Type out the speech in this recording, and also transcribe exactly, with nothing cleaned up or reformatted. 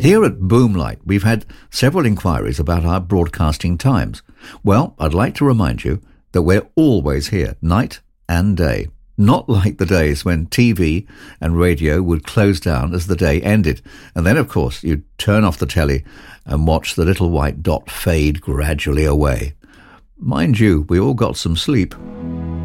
Here at Boomlight, we've had several inquiries about our broadcasting times. Well, I'd like to remind you that we're always here, night and day. Not like the days when T V and radio would close down as the day ended. And then, of course, you'd turn off the telly and watch the little white dot fade gradually away. Mind you, we all got some sleep.